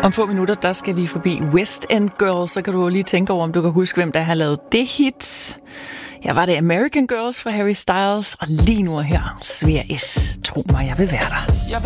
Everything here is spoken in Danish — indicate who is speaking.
Speaker 1: Om få minutter, der skal vi forbi West End Girls, så kan du lige tænke over, om du kan huske, hvem der har lavet det hit. Ja, var det American Girls fra Harry Styles, og lige nu her, Svær S. Tro mig, jeg vil være der.